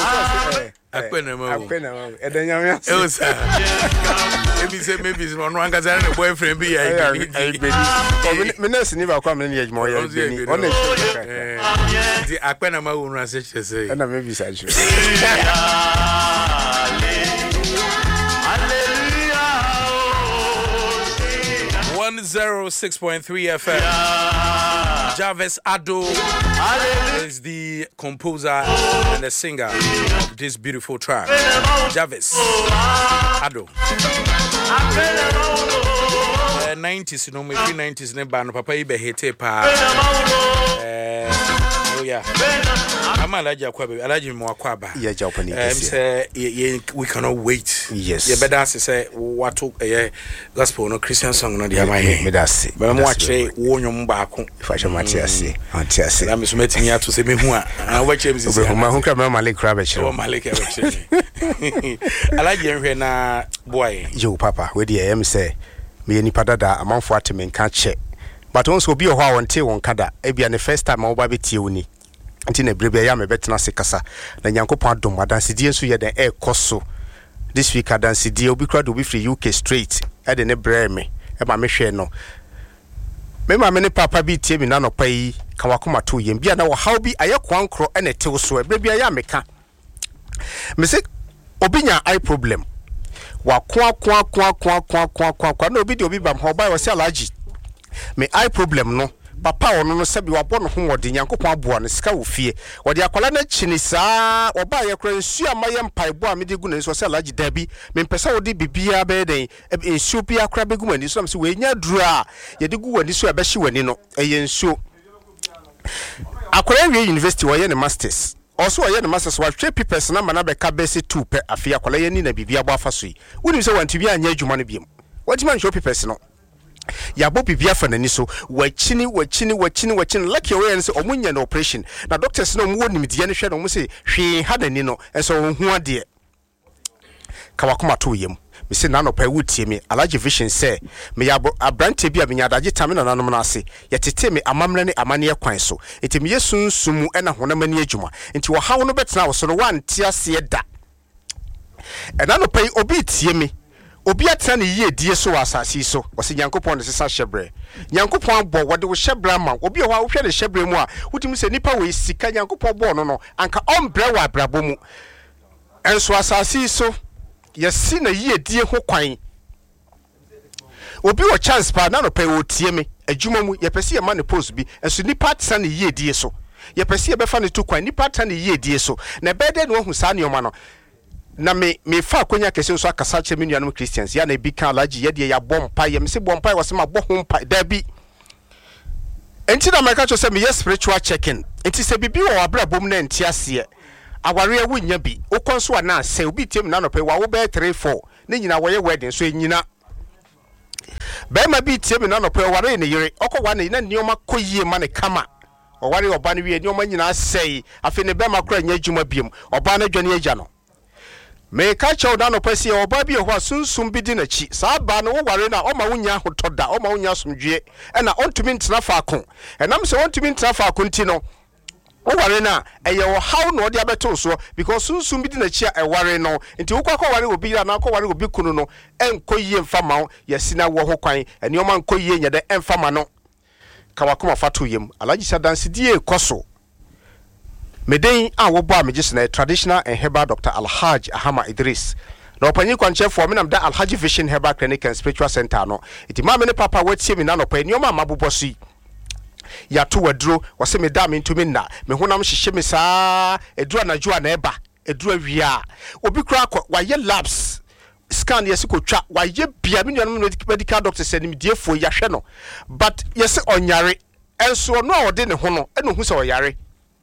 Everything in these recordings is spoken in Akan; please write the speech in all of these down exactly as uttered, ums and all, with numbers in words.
Akwena ma. Akwena ma. E den nyame. E o sa. Maybe say maybe no no anka say na boyfriend bi ya. I be. Me na sini ba kwa me na ye jmo ya be ni. Ona eh. Di akwena ma wo nra se chese. E na maybe sa ju. one oh six point three F M. Jarvis Ado is the composer and the singer of this beautiful track. Jarvis Ado. Uh, nineties, you know, maybe nineties, ne band papa ibe hete pa. Oh yeah. I'm alaji akwabe, alaji mo akwaba. Yeah, Japanese. Um, say we cannot wait. Yes. Yeah, better say what to eh gospel no Christian song no dey my here. Me da say. But I'm watching wo nyom baako. If I show Matias. Matias. I'm so metimi ato say me hu a. I watch him say. Obe ma hu kra me Malik kra be kire. Oh Malik e be kire. Alaji enhwe na boy. Yo papa, we dey am say me nipa dada amanfo ateme nka che. But once obi o ho a wonte won kada, e bia ne first time wo ba betie woni. Nti na brebe ya me betena se kasa. Na Nyankopon adom adansedie nso ye den e koso. This week adansedie obi kra do obi free U K straight. E de ne bre me. E ma me hwe no. Me ma me ne papa bi tie mi na no pa yi ka wakoma to yem bia na wo haw bi aye kwankro e na tew so. E brebe ya me ka. Me se obi nya eye problem. Wa kwa kwa kwa kwa kwa kwa kwa kwa no obi de obi bam ho ba wo se alaji. Me eye problem no papa ono no sebi wabɔ no ho wode Nyankopon aboa no sika wo fie wode akwala na chini saa oba ye kra nsu amaye mpaebo a mede gu na so se alaji dabi me mpesa wode bibia be den nsu bia kra be gu mani so am se we nya duru a ye de gu wani so ebe hye wani no eye nsu akwala wie university wo ye ne masters also wo ye ne masters wa hwe papers na mana be ka be se two pe afia akwala ye ni na bibia bo afa so yi woni se wanti bia anya adwuma no biem wati man hwe papers no ya bo bibia fa nani so wachini wachini wachini wachini lucky way nse omunya na operation na doctors no mo nimdie ne hwe no mo se hwe ha nani no enso wo hu ade ka wakoma to yem me se na no pa wutie me alaji vision say me ya abrante bia me nyadaje tame na nanom na ase yetete me amamre ne amane kwan so enti me yesunsumu ena honamani adwuma enti wo hawo no betena wo so no wanti ase da ena no pa obi tie me obi atena ne yie die so asase so wose Nyankopon de sesa hyebre Nyankopon abo wode wo hyebre ma obi ho a wo hwe ne hyebre mu a wotimi se nipa we sika Nyankopon bo no no anka ombre wa abrabo mu enso asase so yesi na yie die ho kwan obi wo chance pa na no pe wo tie me adwuma mu ye pese ye ma ne post bi enso nipa atena ne yie die so ye pese ye befa ne to kwan nipa atena ne yie die so na bede ne wo sa ne oma no na me me fa konya kese nso akasa che me nuanom Christians ya na bi kan alaji ye de ya bompa ye me se bompa wase ma bo ho mpa da bi enti na meka cho se me yes spiritual checking enti se bibi wo abra bom na enti ase aware awu nya bi okonso na se obi tem na no pe wa wo be three four ne nyina wo ye wedding so nyina be ma bi tem na no pe ware ne yire okwa na nioma koyie ma ne kama oware oba ne wie nioma nyina sei afi ne be ma kra nya adwuma biem oba na dwane agya no me ka chow da no pese oba bi ho asunsum bi di na chi sa ba no wo ware na o ma wonya hotoda o ma wonya somdwe e na ontumi ntena faako enam se ontumi ntena faako nti no wo ware na eye wo how no de abeto so because sunsum bi di na chi e ware no nti wo kwa kwa ware obi na kwa ware obi kunu no enkoyie mfama yesina wo ho kwan eni o ma nkoyie nya de emfama no ka wakoma fato yem alaji sadansi die koso Meden a wo bo amejisna traditional and herbal Doctor Alhaji Ahama Idris. Na opanyi kwanche for me nam da Alhaji Vision Herbal Clinic and Spiritual Center no. Iti ma me ne papa wetie me na no pa nioma mabobosi. Ya to waduro wase me da me ntumi na. Me honam hyehye me saa eduru anadwo na eba. Eduru awia. Obi kura wa ye labs scan yesi ko twa wa ye bia me nuanom medical doctor se nim diefo ya hwe no. But yesi onyare enso no a ode ne ho no eno hu se oyare.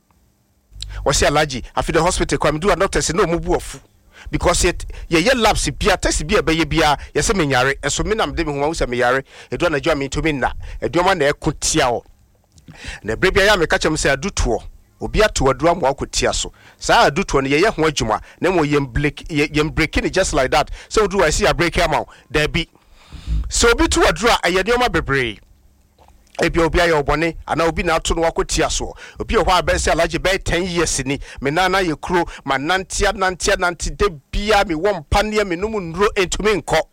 Wasi alaji afi the hospital kwa mdu doctor say no mubu ofu because it ye ye labs bia test bia be ye bia ye se menyare enso me nam de me ho se menyare edu na jwa me to me na edu ma na ekotia o na brebia ya me ka chem say adutuo obi ato adu am akotia so saa adutuo no ye ye ho adwuma na mo ye break ye break it just like that so do I see a break am there be so obi to adu a ye de ma bebre ebia obi aye obone ana obi na ato no wakotia so obi ho abese alaje be ten years ni me na na ye kuro ma nantia nantia nanti de bia me wo mpane me num nduro entumi nko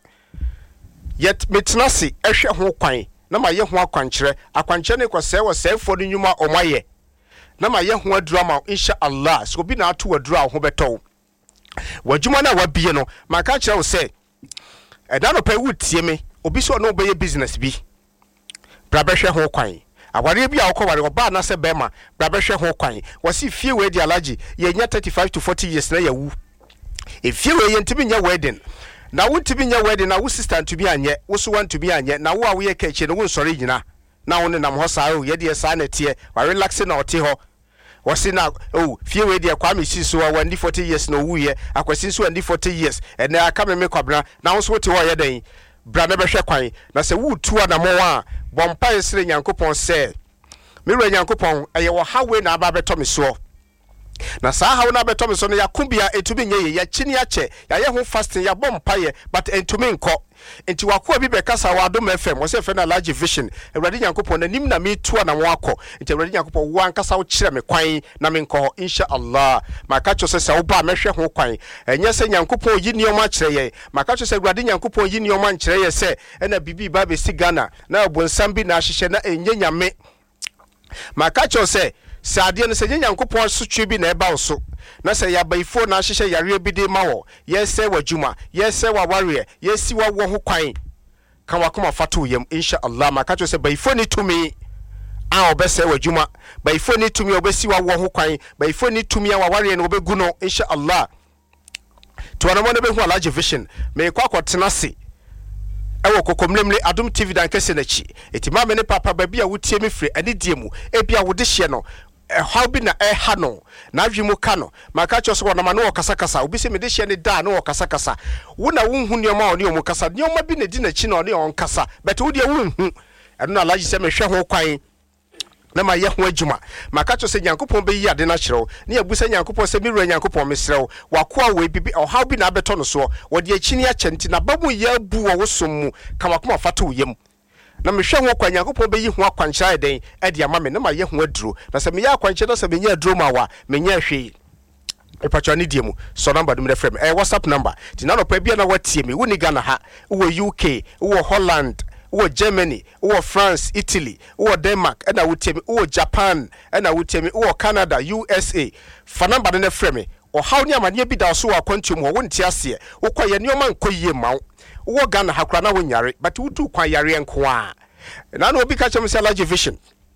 yet metnase ehwe ho kwan na ma ye ho akwankyere akwankyere ne kwose wo sefo no nyuma omaye na ma ye ho adura ma insha Allah so obi na ato adura ho beto wadwuma na wabie no maka kyerɛ wo sɛ ɛda no pɛ wutie me obi so no be business bi brabɛhwɛ ho kwan aware bi a wokɔware oba na sɛ bɛma brabɛhwɛ ho kwan wasi fie we di alaji ye nya thirty-five to forty years na yawu e fie we ye ntimi nya wedding na wo ntimi nya wedding na wo sister to bi anye wo so want to bi anye na wo a wo ye ka eche no wo nsɔre nyina na wo ne nam ho saa o ye de saa na tie wa relax na ɔte ho wasi na oh fie we di kwa me si so wa ndi forty years na wuye akwasi so ndi forty years ene aka me me kwabra na wo so wote ho ye den bra na behwe kwan na se wutu ana mo a bompa yesre nyankopon se me re nyankopon eye wo hawe na aba beto me so na saa hawe na beto me so no yakubia etumi nye ya chini ache ya ye ho fasting ya bompa ye but entumi nko enti wakoa bi bekasa wa Adom F M wo se fe na large vision ewrade nyankopon nanim na me tu ana mo akọ enti ewrade nyankopon wo ankasa wo kire me kwan na me nko insha Allah maka cho se se wo ba mehwe ho kwan enye se nyankopon yi nioma kire ye maka cho se ewrade nyankopon yi nioma nkire ye se ena bibi ba be si Ghana na obonsam bi na ahyehyɛ na enye nyame maka cho se Sadia no se nyankopon so twe bi na eba wo so na se ya baifo na ahyehyɛ yare bi de ma wo yese wadwuma yese waware yesi wawo ho kwan kan wakoma fato yam insha Allah maka cho se baifo ni tumi a obese wadwuma baifo ni tumi obesi wawo ho kwan baifo ni tumi a waware no obegu no insha Allah to anamo ne be hu alaje vision me kwa kwotena se ewo kokomlemle Adom T V dan kese na chi etima me ne papa ba bia wotie me fire ani die mu e bia wo de hye no e how bi na e ha no na adwemu ka no maka cho so wona ma no kasa kasa obi se me de hye ne da no kasa kasa wo na wo hu nioma oni omu kasa nioma bi na di na chi na oni on kasa but wo de wo hu eno na alaji se me hwe ho kwan na ma ye ho adwuma maka cho se nyankopon be yi ade na kyerɛw ne abusa nyankopon se mi wura nyankopon mesrɛw wakoa we bibi o how bi na abeto no so wo de akini akyenti na babu ya bu wo som mu ka wakoma fata wo yam na me hwe ho kwa nyankopon be yi ho akwankyerɛ den e de ama me na ma ye ho aduro na se me ya akwankyerɛ se me nya aduro ma wa me nya hwe e pacho ni die mu so number dum de frem eh WhatsApp number ti na no pa bia na watie me woni Ghana ha wo U K wo Holland wo Germany wo France Italy wo Denmark and awutemi wo Japan and awutemi wo Canada U S A fa number ne frame o how ni amane bi da so akwantum ho wonti ase wo kwaye nioma nkoyie mawo wo Ghana hakura na wonyare but wutu kwa yare nko a na na obi ka chem se large vision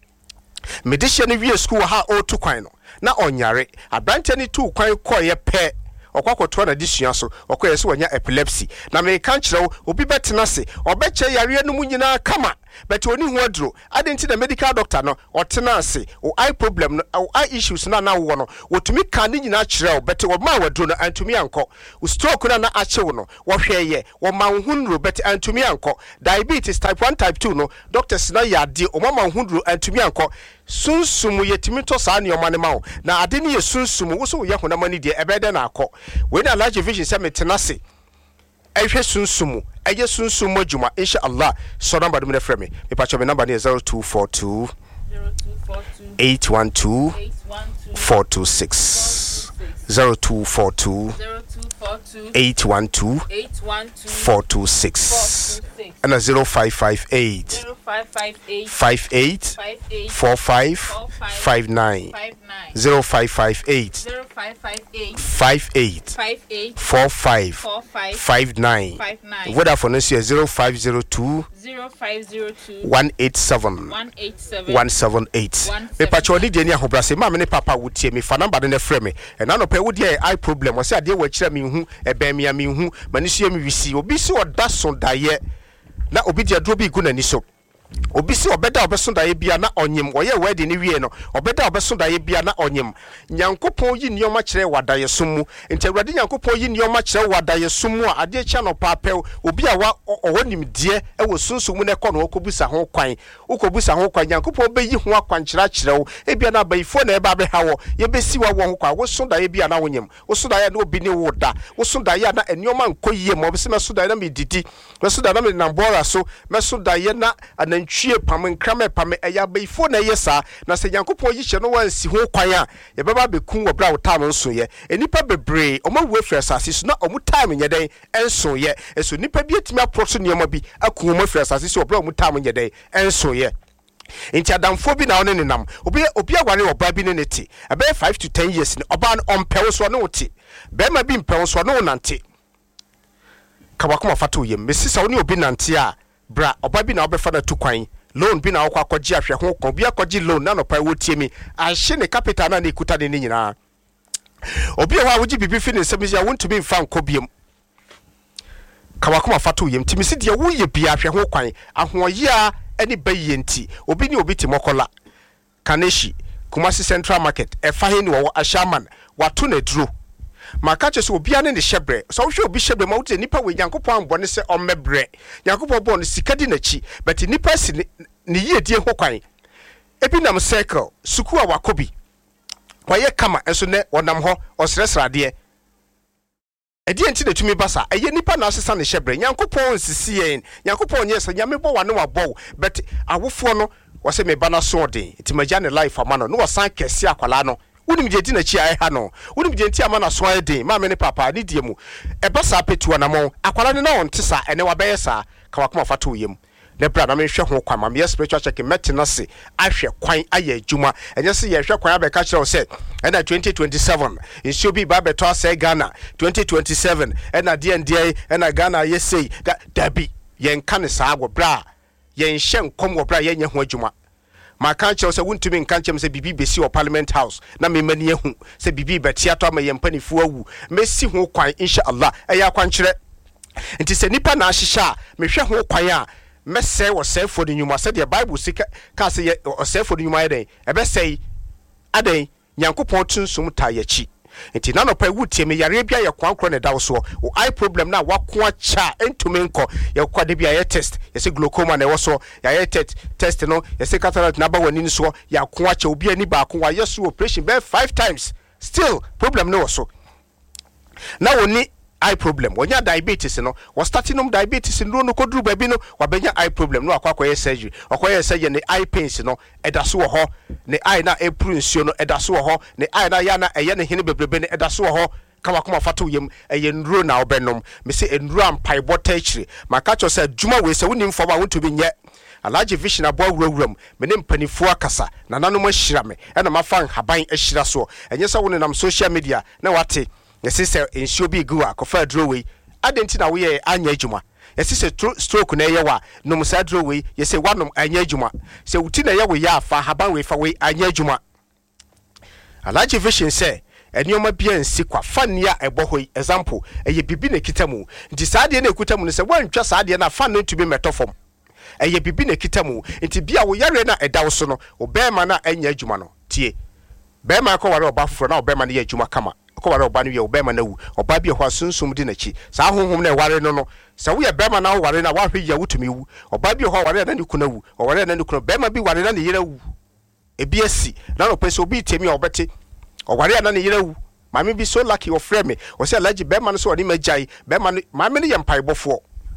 medihye ne wie school ha o tu kwan no na onyare abrante ni tu kwan koye pe okwakoto na disua so okoye se wonya epilepsy na me kan kyerɛw obi betena se obeche yare no mu nyina kama but oni hu aduro adenti na medical doctor no otena se o eye problem no o eye issues na na wo no wotumi kan ni nyina kyerɛw but wo ma waduro no antumi anko o stroke na na akyew no wo hweye wo ma hunro but antumi anko diabetes type one type two no doctors na yade o ma ma hunro antumi anko sunsumu yetimi to saa ne omane ma wo na ade ne yesunsumu wo so wo ye honamani de ebede na akọ we na large vision se metena se ehwe sunsumu eye sunsumu adwuma insha Allah so number dum na frɛ me me pa cho me number ne zero two four two eight one two four two six zero two four two eight one two four two six and a zero five five eight five eight four five five nine zero five five eight five eight four five five nine Vodafone is zero five zero two one eight seven one seven eight me pacho ni de ni ahobrase ma me ne papa wotie me fa number ne frɛ me e na no pe wo de eye problem wo se ade wo kyerɛ me hu e ba me me hu mani so me wisi obi se oda so daye na obi de adro bi gu nani so obi se obeda obeso daye bia na onyem wo ye wedding ni wie no obeda obeso daye bia na onyem nyankopon yi nioma kyerɛ wadaye sumu enti awurade nyankopon yi nioma kyerɛ wadaye sumu a ade kya no paapɛw obi a wa owonim die e wo sunsumu ne kɔ no okobusa ho kwan okobusa ho kwan nyankopon be yi ho akwankyerɛ kyerɛ wo e bia na bayifo na e ba be ha wo ye besi wa wo ho kwa wo so daye bia na wonyem wo so daye na obi ne wo da wo so daye na enioma nkoyie mo be se me so daye na me didi me so daye na me nambora so me so daye na antwie pam nkrame pam eya beifo na yesa na se Nyankopɔn yi hye no wansi ho kwan a ye beba beku wo bra wo tam nso ye enipa bebre omawu afri asase so na omu time nyeden enso ye eso nipa bi etimi aproso nioma bi aku omu afri asase so bra omu time nyeden enso ye Inti adamfo bi na one nenam obi obi agware oba bi ne neti ebe five to ten years ni oba no ompewo so no ti be ma bi mpewo so no nante kabakoma fato yem mesisa woni obi nante a bra oba bi na obefa na tu kwan loan bi na akwa akɔgye ahwe ho ko bi akɔgye loan na no pa wo tie mi ahye ne capital na na ekuta ne nyina obi wa wogi bibi fi ne nsɛm ya wontumi mfa nkɔ biem kabakoma fato yem timisi de wo ye bia ahwe ho kwan ahoye a any bayenti obi ni obi timokola Kaneshi Kumasi Central Market efa he ni wo ashaman wato na duro maka che so obi ane ne hyebre so wo hwe obi hyebre ma wo te nipa we Nyankopɔn ambone se ommebre Nyankopɔn bɔ no sikadi na chi but nipa si ne yiedie ho kwan ebi nam circle suku a wakobi waye kama enso ne wonam ho osresrade edi enti na tumi basa eye nipa na asesa ne hyebre Nyankopɔn nsisi yen Nyankopɔn nye se nyame bɔ wane wabɔ but awofo no wase me bana so den enti magya ne life amano no wasan kese akwala no wonim je edi na chi ai ha no wonim je enti amana so ai den ma me ne papa ne die mu e basa petu anamo akwala ne na on tesa ene wabɛyɛ sa ka wakoma fato yem ne bra na me hwɛ ho kwan ma me spiritual check metena se ahwɛ kwan ayɛ adwuma enye se yɛ hwɛ kwan abɛka kyerɛ wo se ena twenty twenty-seven insio bi ba beto ase Ghana twenty twenty-seven ena D N D A ena Ghana yesei dabi yen ka ne saa go bra yen hye nkom go bra yen nye ho adwuma ma kan kyerɛ se wontumi nka kyerɛ se bibi besi o Parliament House na me mani ehu se bibi betiato ma yen panifo awu mesi ho kwan inshallah eya kwan kyerɛ nti se nipa na ahyehya me hwɛ ho kwan a mese wo sefo de nyuma se de Bible sika ka se ye o sefo de nyuma yeden ebe sei aden Nyankopɔn tunsum ta yachi enti na no pa wutie me yare bia ye kwankro ne dawo so o eye problem na wako acha entumi nko ye kwade bia ye test ye se glaucoma na wo so ya ye test test no ye se cataract na ba wani so ya ko acha obi ani ba ko wa yesu operation be five times still problem no so na woni eye problem wonya diabetes no was starting um diabetes no no kodru ba bi no wabenya eye problem no akwa akoye surgery akoye surgery ne eye pains no edaso wo ho ne eye na epru nsuo no edaso wo ho ne eye na ya na eye ne hene bebrebe ne edaso wo ho kama kuma fato yem eye nduro na obenom me se nduro ampai bota chire maka cho se djuma we se wonim fo ba wonto bi nye alaje vision abo awurawuram me ne mpanifo akasa na nanom ahira me e na mafa haban ahira so enye se woni nam social media na wate yesi se ensio bi gu a kofa droway adenti na we anya adwuma yesi se stroke na ye wa nom sa droway yesi wanom anya adwuma se wuti na ye we ya afa haban we fa we anya adwuma alaje vision se enioma bia nsi kwa fania ebohoi example eye bibi na kitamu nti saade na ekutamu ne se wantwa saade na fan no tubi metofom eye bibi na kitamu nti bia wo yare na edawo so no obema na anya adwuma no tie bema ko ware oba foforo na obema na ye adwuma kama ko ware oba no ye obema na wu oba bia ho asunsum di na chi sa honhom na ware no no sa wo ye bema na ware na wa hwe ya wutumi wu oba bia ho ware na ni kuna wu o ware na ni kuna bema bi ware na ni yere wu ebi asi na no pese obi temi obete o ware na ni yere wu mame bi so lucky o frame me o se alaji bema no so oni magai bema mame ni ye mpaibofo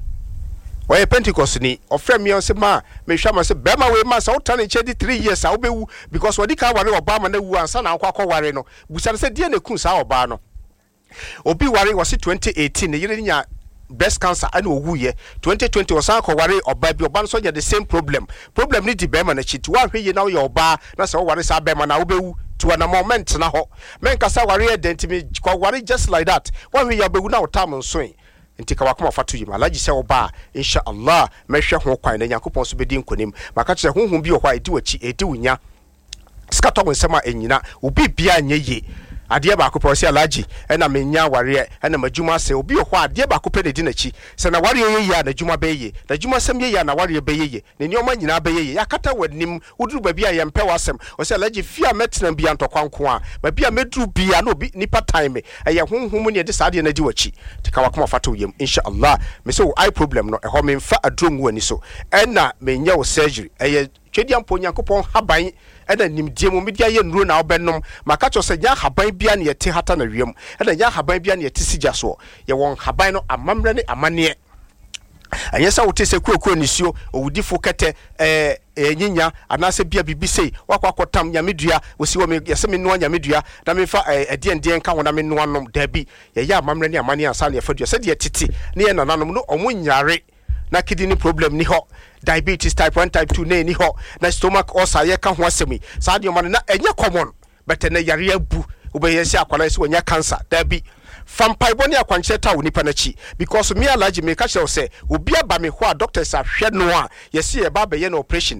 o ye Pentecost ni o frame me o se ma me hwa ma se bema we ma sa o tane che di three years a obewu because wodi ka ware obama na wu ansa na akwa akwa ware no busa se die na kun sa oba no obi ware wo se twenty eighteen ne yire nya breast cancer and owu ye twenty twenty was akwa ware oba bi oba so ye the same problem problem ni di bema na chiti wa hwe ye na ye oba na se o ware sa bema na obewu to an moment na ho men kasa ware identity kwa ware just like that one we yabewu na otam nso nti ka wakoma fatu yim alaji se oba insha Allah mehwe ho kwan na Yakobon so bedi nkonim maka kire honhom bi ohwa edi wachi edi wunya skato wonsema enyina obi bia anye ye ade ba akopɔ se alaji ena menya ware ena madwuma se obi ohwa ade ba akopɛ de nachi se na ware ye ya na dwuma be ye na dwuma sem ye ya na ware be ye ne nioma nyina be ye yakata wanim uduru ba bia ye mpɛ wasem o se alaji fia metena bia ntokwanko a ba bia meduru bia na obi nipa time eye honhom ne de saade na di wachi tika wakoma fato yem insha Allah me se eye problem no eho me mfa adrongu ani so ena menya wo surgery eye twedi ampo Yakobon haban ena nimdie mu media ye nuro na obenom maka cho se nya haban bia ne yete hata na wiem ena nya haban bia ne yete sigya so ye won haban no amamre ne amane anyesa wote se kuokuro nisio owudifo kete eh enyinya anase bia bibisei wakwakotam nyamedua wosi wo me yese me noa nyamedua na me fa ede ende nka wona me noa nom da bi ye ya amamre ne amane ansa ne fadua se de tete ne ye nananom no omo nyare na kidney problem ni ho diabetes type one type two ne ni ho na stomach ulcer ye ka ho asemi sa de omane na enye common but na yare abu obeyesi akwala se wonya cancer da bi fampai boni akwanche ta woni panachi because me allergy me ka che say obi aba me ho a doctors ahwe no a yesi e ba be ye na operation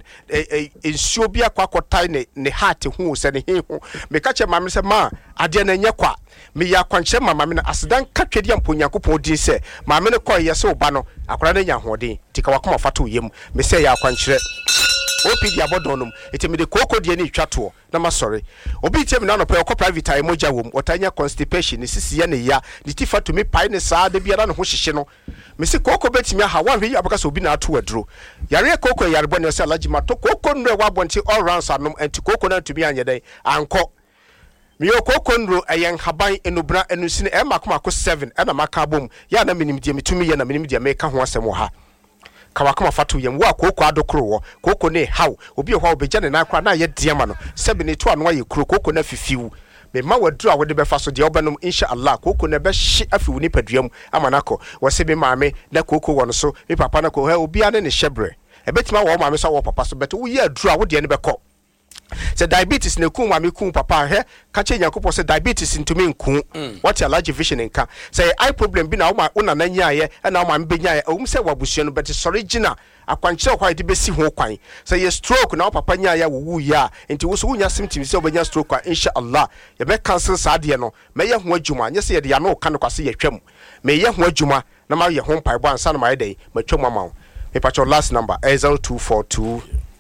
ensuo bi akwakotai ne ne heart hu se ne he hu me ka che mama se ma ade na nye kwa me ya kwanche mama me na asedan ka twedi amponyankopon din se mama ne koy yesi oba no akwara na nya hoden tika wakoma fato yem me se ya kwanche opi di abodonum etemi de koko die ni twato na ma sorry obi temi na no pe okọ private ay moja wom otanya constipation ni sisi ya ne ya ni tifa to me pai ne saa de biara no ho hyehye no me se koko betimi aha wan hwe abaka so obi na ato aduro yare koko yare bone se alaji mato koko nre wa bonti all rounds anom enti koko na tumi anye den anko me yo koko nro ayen haban enubra enusine e makoma ko seven e na maka bom ya na minim die metumi ye na minim die me ka ho asem ha kawakama fatu yem wa koko adokro wo koko ne haw obi ho obegya ne na akra na ye diema no sebe ne to ano aye kro koko na fifiu me ma waduru a wode be fa so de obanom insha Allah koko na be hye afiwu ni paduam amanako wo se be maame na koko wo no so me papa na ko ha obi ane ne hyebre e betima wo maame so wo papa so beto wo ye aduru a wo de ne be ko se diabetes ne kun maame kun papa he ka che nyakopo se diabetes ntumi nkun what your large vision nka say eye problem bi na wo una na nyaaye na wo maame be nyaaye o se wabusua no bet original akwanche kwa de besi ho kwan say ye stroke na wo papa nyaaye wo wu ya enti wo so wunya symptoms se obanya stroke kwa insha Allah ye be cancel saade no me ye ho adwuma nye se ye de ya no ka no kwase ye twam me ye ho adwuma na ma ye ho pai bo ansa na ma ye dey ma twam ama me pa your last number zero two four two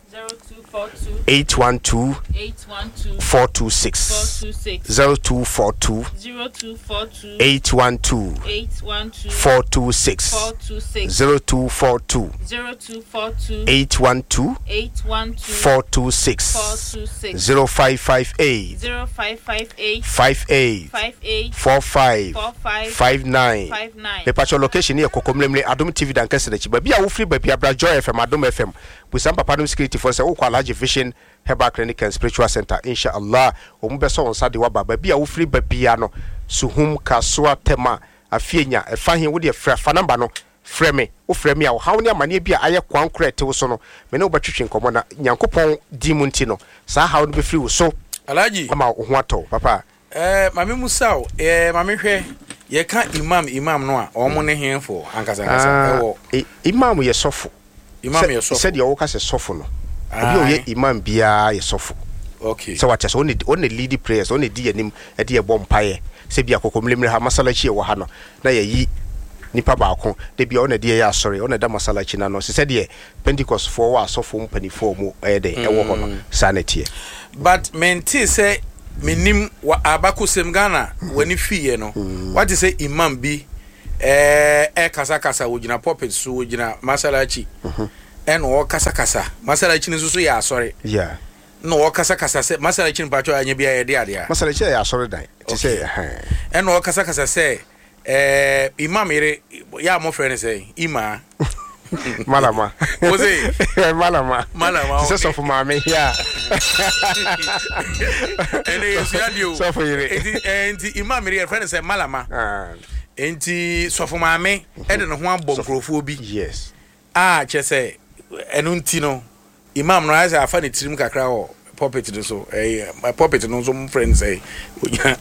eight one two four two six zero two four two eight one two four two six zero two four two eight one two four two six zero five five eight five eight four five five nine the patch location here kokomlemle Adom T V dan kase chi ba bia wo free ba bia bra Joy F M Adom F M busam papa no security for say wo kwa large vision Herbal Clinic and Spiritual Center insha Allah o mu beso on sade wa baba bia wo free ba bia no suhum kasoa tema afienya e fa hen wo de fra fa number no frɛ me wo frɛ me a wo hawo ne amane bia aye kwan korete wo so no me ne wo batwetwe nkomo na Nyankopɔn di mu nti no saa hawo no be free wo so alaji ama wo ho ato papa eh mame musao eh mame hwɛ ye ka imam imam no a omo ne henfo ankasa ankasa ewo imam ye sofo imam ye sofo said ye wo ka se sofo no obi o ye imam bia ye sofo okay so what so only only lead prayers only di anim e di e bom paye se bia kokomlemre ha masalachi e wo ha no na ye yi nipa baako de bia ona de ya sorry ona da masalachi na no se said ye Pentecost for wa sofo mpanifo mu e de e wo ho no sanity but menti say minim wa abakusem Ghana wani fiye no what is say imam bi eh e kasa kasa wogina pulpit so wogina masalachi en wo kasa kasa masalachi ni so ya sorry yeah no wo kasa kasa se masalachi ni pacho anya bia ye de ade a masalachi ya sorry dan ti say en wo kasa kasa se eh imam ire ya mo friend say ima malama Jose malama malama se so for mama yeah ene yesu adio so for ire enti enti imam ire friend say malama ah enti so for mama e de no ho abom krofo bi yes ah che say enu nti no imam no asa afa ne tirim kakra ho puppet no so eh my puppet no so friend say onya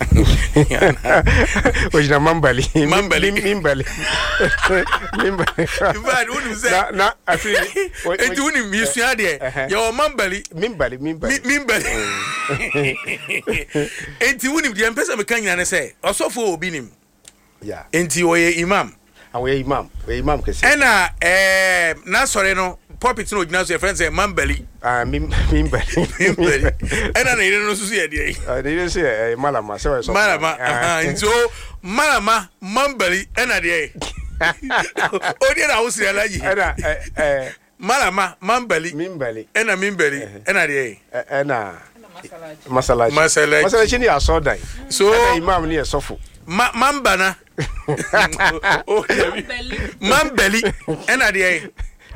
onya mambali mambali mimbali mimbali bad unu say na na afi enti unu misua de yo mambali mimbali mimbali mimbali enti unu de empesa me kanya ne say osofo obi nim yeah enti oye imam awe imam we imam kese ena eh na sore no puppet no ogina so friend say mambali ah mimbali mimbali ena na ire no so ye de ah de ire say malama say so malama ah nso malama mambali ena de odi na usiri alaji ena eh malama mambali mimbali ena mimbali ena de ena masalachi masalachi masalachi ni asodan so imam ni esofo ma mambana mambeli ena de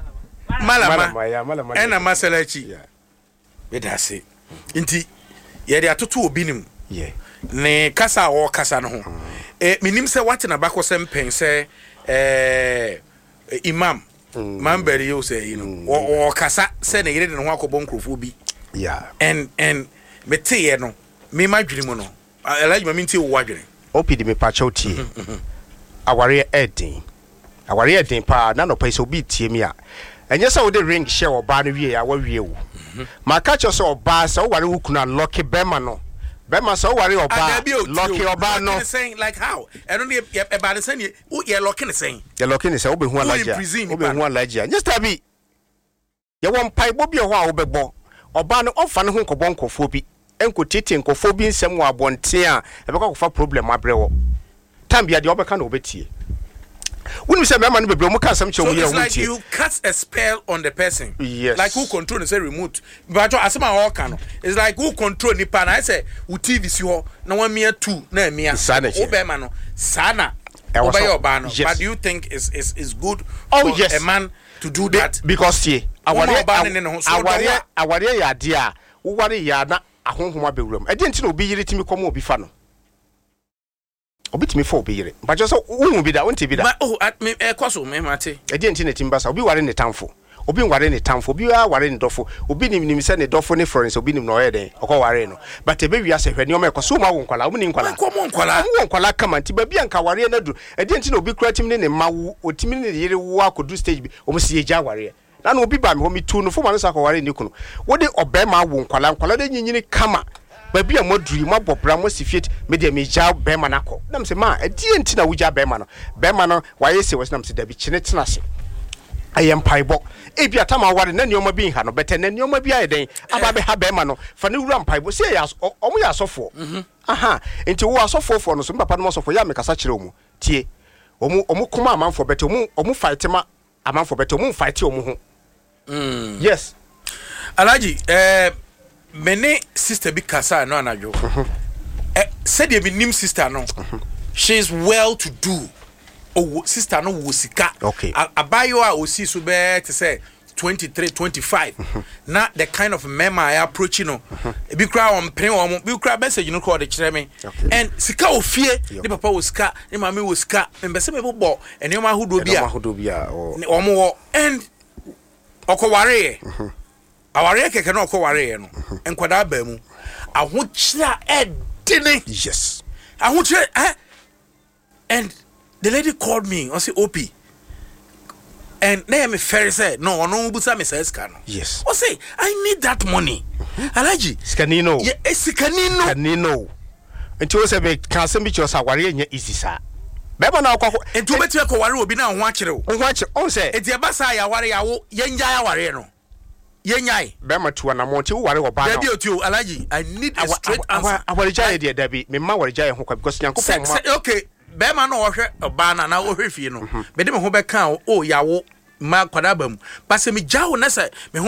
malama ena masalachi we da se nti ye de atoto obi nim yeah ne kasa wo kasa no ho eh minim se wate na bakosem pen se eh imam mambeli yo say you know o kasa se ne yire de ho akobon krofo bi yeah and and mete no me madwiri mu no alaji ma minti wo wadwiri opidi me pa chauti aware edin aware edin pa na no pa so bi tie mi a enye se wo de ring share oba no wie ya wa wie wo ma ka cho so oba se wo ware wo kuna lucky bema no bema se wo ware oba lucky oba no saying like how I don't e ba de saying ye lucky ne saying ye lucky ne say wo be hu alaji wo be hu alaji just abi ye won pai bo bi ho a wo be bo oba no ofa ne ho nkobon kofo bi enko tete nkofo bi nsem wo abonte a ebeka kofa problem abrewo tambia de obeka na obetie wonu se mema no bebre mo ka sam che wo yira wo tie. It's like you cast a spell on the person. Yes. Like who control say remote but asema ho ka no it's like who control ni pa na I say wo T V si ho na wa mia two na mia obema no sana obey oba no but do you think is is is good oh, for yes. a man to do Be, that because tie aware aware aware ya de a wo ware ya na ahonhoma bewuram e de ntino obi yire timi komo obi fa no obi timi fa obi yire but just wo bi da wonte bi da oh me e kwaso me mate e de ntino timi basa obi ware ne tamfo obi ware ne tamfo obi ware ne dofo obi nim nim se ne dofo ne Florence obi nim no oyede okọ ware no but e be wi ase hwani o me kwaso ma wo nkwala wo ni nkwala ko mo nkwala wo nkwala kama nti ba bia nka ware na du e de ntino obi kura timi ne ma wo otimi ne yire wo akodu stage bi o mo se eja ware na no obi ba me ho mi tu no fo ma no sa ko ware ni kuno wo de obema wo nkwala nkwala de nyinyini kama ba bia moduri ma bobra mo sifiet me de me ja bema na ko na me se ma e die nti na wo ja bema no bema no wa yesi wo na me se da bi chine tena se ayem paibo e bia tama ware na nioma bi ha no bete na nioma bi ayeden aba be ha bema no fa ne wura mpaibo se ya omo ya asofo aha nti wo asofo fo no so papa no asofo ya me kasa kire omu tie omu omu kuma amanfo bete omu omu fight ma amanfo bete omu fight omu ho mm yes alaji eh many sister bi kasa no anajo eh said you be nim sister no she is well to do oh sister no wo sika okay abayo a osi so be to say twenty-three twenty-five na the kind of mema I approach you know bi kra on pen o bi kra message no call the kire me and sika ofie the papa wo sika the mama wo sika me se me bo ene ma hodo bia hodo bia o mo and okoware aware keke no okoware no enkwada ba mu ahokyira edine yes ahokyira eh and the lady called me I say O P and na me fair say no no busa me say ska no yes I say I need that money alaji skanino yeah skanino skanino nti o se be kan se bi cho sa ware nya easy sa beba na akwa nti obeti ko ware obi na ho akire wo ho akire on say enti e ba sa ya ware ya wo yenya ya ware no yenyai bema tuwa na monti wo ware oba no dabi otu alaji I need a straight answer aware jaye de dabi me ma ware jaye ho kwa because nyankopon ma okay bema no wo hwe oba na na wo hwe fie no me de me ho be kan o ya wo ma kwada ba mu ba se me jawo na se me